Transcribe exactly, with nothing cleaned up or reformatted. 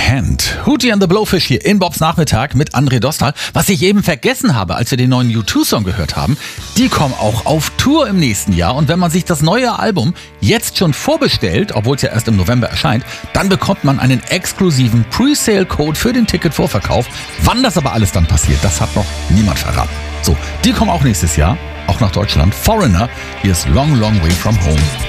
Hand. Hootie and the Blowfish hier in Bobs Nachmittag mit André Dostal. Was ich eben vergessen habe, als wir den neuen U zwei Song gehört haben, die kommen auch auf Tour im nächsten Jahr. Und wenn man sich das neue Album jetzt schon vorbestellt, obwohl es ja erst im November erscheint, dann bekommt man einen exklusiven Pre-Sale-Code für den Ticketvorverkauf. Wann das aber alles dann passiert, das hat noch niemand verraten. So, die kommen auch nächstes Jahr, auch nach Deutschland. Foreigner, hier ist Long Long Way From Home.